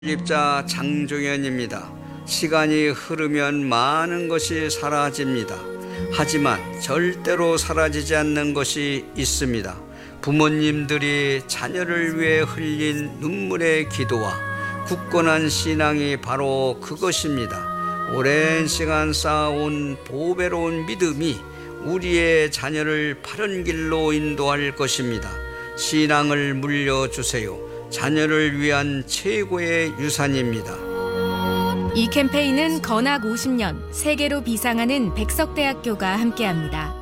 입자 장종현입니다. 시간이 흐르면 많은 것이 사라집니다. 하지만 절대로 사라지지 않는 것이 있습니다. 부모님들이 자녀를 위해 흘린 눈물의 기도와 굳건한 신앙이 바로 그것입니다. 오랜 시간 쌓아온 보배로운 믿음이 우리의 자녀를 바른 길로 인도할 것입니다. 신앙을 물려주세요. 자녀를 위한 최고의 유산입니다. 이 캠페인은 건학 50년 세계로 비상하는 백석대학교가 함께합니다.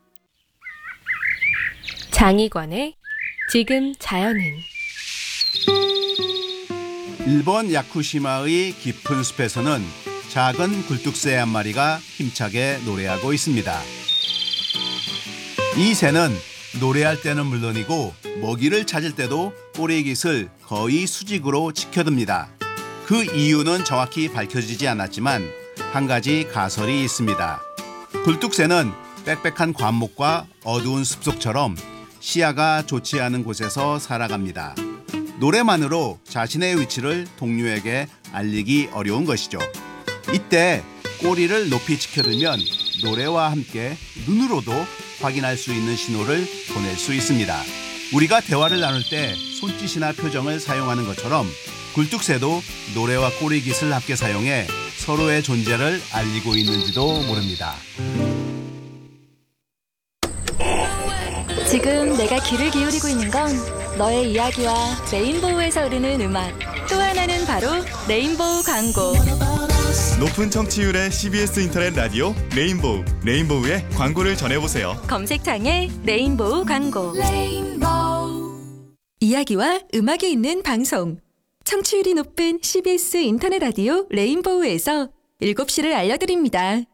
장희관의 지금 자연은. 일본 야쿠시마의 깊은 숲에서는 작은 굴뚝새 한 마리가 힘차게 노래하고 있습니다. 이 새는 노래할 때는 물론이고 먹이를 찾을 때도 꼬리깃을 거의 수직으로 지켜듭니다. 그 이유는 정확히 밝혀지지 않았지만 한 가지 가설이 있습니다. 굴뚝새는 빽빽한 관목과 어두운 숲속처럼 시야가 좋지 않은 곳에서 살아갑니다. 노래만으로 자신의 위치를 동료에게 알리기 어려운 것이죠. 이때 꼬리를 높이 지켜들면 노래와 함께 눈으로도 확인할 수 있는 신호를 보낼 수 있습니다. 우리가 대화를 나눌 때 손짓이나 표정을 사용하는 것처럼 굴뚝새도 노래와 꼬리깃을 함께 사용해 서로의 존재를 알리고 있는지도 모릅니다. 지금 내가 귀를 기울이고 있는 건 너의 이야기와 레인보우에서 흐르는 음악, 또 하나는 바로 레인보우 광고. 높은 청취율의 CBS 인터넷 라디오 레인보우, 레인보우의 광고를 전해보세요. 검색창에 레인보우 광고. 이야기와 음악이 있는 방송. 청취율이 높은 CBS 인터넷 라디오 레인보우에서 7시를 알려드립니다.